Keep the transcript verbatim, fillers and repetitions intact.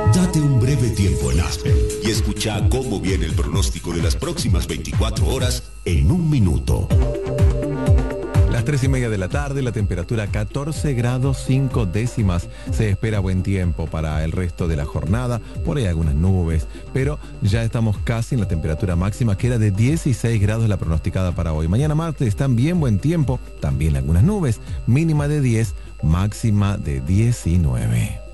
Date un breve tiempo en Aspen y escucha cómo viene el pronóstico de las próximas veinticuatro horas en un minuto. Las tres y media de la tarde, la temperatura catorce grados cinco décimas. Se espera buen tiempo para el resto de la jornada. Por ahí algunas nubes, pero ya estamos casi en la temperatura máxima, que era de dieciséis grados la pronosticada para hoy. Mañana martes también buen tiempo, también algunas nubes, mínima de diez, máxima de diecinueve.